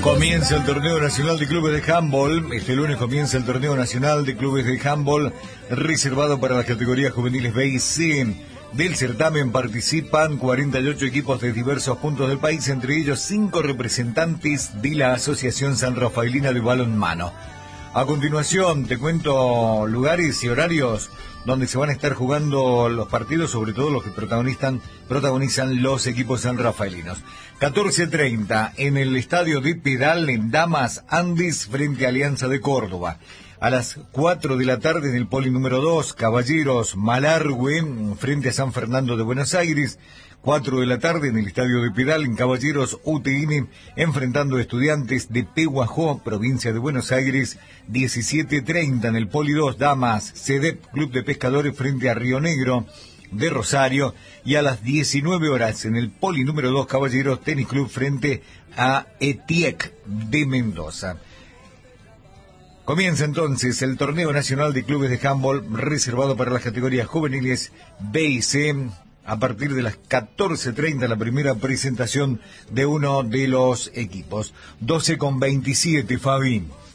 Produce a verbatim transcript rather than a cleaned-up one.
Comienza el torneo nacional de clubes de handball. Este lunes comienza el torneo nacional de clubes de handball reservado para las categorías juveniles B y C. Del certamen participan cuarenta y ocho equipos de diversos puntos del país, entre ellos cinco representantes de la Asociación San Rafaelina de Balonmano. A continuación te cuento lugares y horarios donde se van a estar jugando los partidos, sobre todo los que protagonizan, protagonizan los equipos sanrafaelinos. catorce treinta en el estadio de Pedal, en Damas Andes, frente a Alianza de Córdoba. A las cuatro de la tarde en el poli número dos, Caballeros Malargüe, frente a San Fernando de Buenos Aires. cuatro de la tarde en el estadio de Pedal, en Caballeros U T N, enfrentando a Estudiantes de Pehuajó, provincia de Buenos Aires. diecisiete treinta en el poli dos, Damas C D E P, Club de Pescadores, frente a Río Negro de Rosario. Y a las diecinueve horas en el poli número dos, Caballeros Tenis Club, frente a ETIEC de Mendoza. Comienza entonces el torneo nacional de clubes de handball reservado para las categorías juveniles B y C. A partir de las catorce treinta, la primera presentación de uno de los equipos. doce con veintisiete, Fabi.